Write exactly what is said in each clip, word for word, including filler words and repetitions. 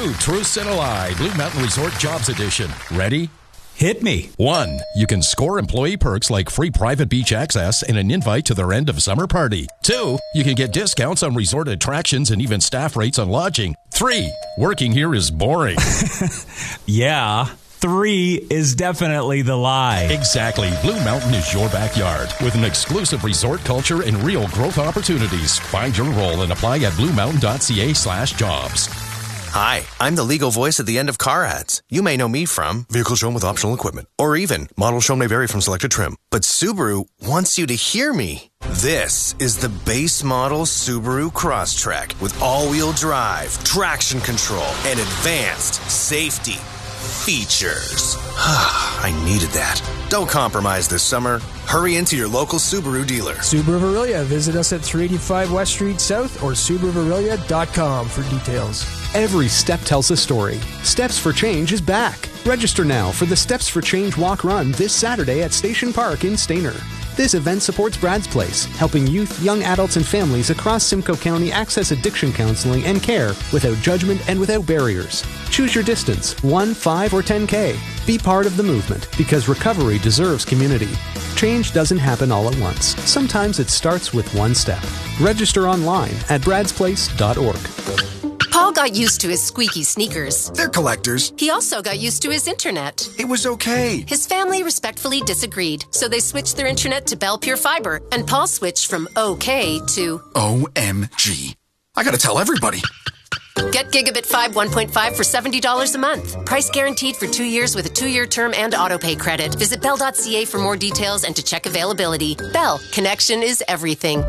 Two truths and a lie. Blue Mountain Resort Jobs Edition. Ready? Hit me. One, you can score employee perks like free private beach access and an invite to their end of summer party. Two, you can get discounts on resort attractions and even staff rates on lodging. Three, working here is boring. Yeah, three is definitely the lie. Exactly. Blue Mountain is your backyard with an exclusive resort culture and real growth opportunities. Find your role and apply at bluemountain.ca slash jobs. Hi, I'm the legal voice at the end of car ads. You may know me from vehicle shown with optional equipment, or even model shown may vary from selected trim. But Subaru wants you to hear me. This is the base model Subaru Crosstrek with all-wheel drive, traction control, and advanced safety features. I needed that. Don't compromise this summer. Hurry into your local Subaru dealer. Subaru of Aurelia. Visit us at three eighty-five West Street South or subaru of aurelia dot com for details. Every step tells a story. Steps for Change is back. Register now for the Steps for Change Walk Run this Saturday at Station Park in Stayner. This event supports Brad's Place, helping youth, young adults, and families across Simcoe County access addiction counseling and care without judgment and without barriers. Choose your distance, one, five, or ten K. Be part of the movement, because recovery deserves community. Change doesn't happen all at once. Sometimes it starts with one step. Register online at brads place dot org. Paul got used to his squeaky sneakers. They're collectors. He also got used to his internet. It was okay. His family respectfully disagreed, so they switched their internet to Bell Pure Fiber, and Paul switched from okay to O M G. I gotta tell everybody. Get Gigabit Fibe one point five for seventy dollars a month. Price guaranteed for two years with a two-year term and autopay credit. Visit bell dot c a for more details and to check availability. Bell, connection is everything.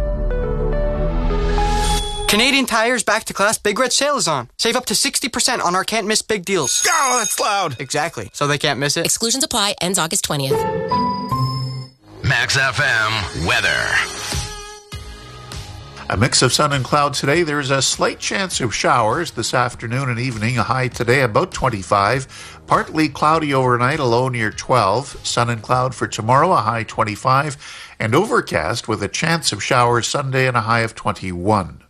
Canadian Tire's Back to Class Big Red Sale is on. Save up to sixty percent on our can't miss big deals. Oh, that's loud. Exactly. So they can't miss it. Exclusions apply. Ends August twentieth. Max F M weather. A mix of sun and clouds today. There's a slight chance of showers this afternoon and evening. A high today about twenty-five. Partly cloudy overnight, a low near twelve. Sun and cloud for tomorrow, a high twenty-five. And overcast with a chance of showers Sunday and a high of twenty-one.